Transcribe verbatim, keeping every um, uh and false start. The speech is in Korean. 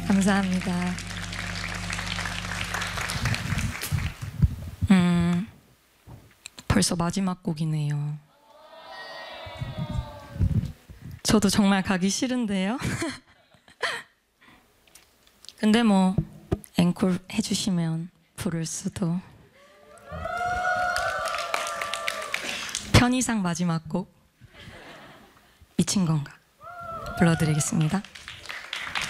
감사합니다. 음, 벌써 마지막 곡이네요. 저도 정말 가기 싫은데요. 근데 뭐 앵콜 해주시면 부를 수도. 편의상 마지막 곡 미친 건가 불러드리겠습니다.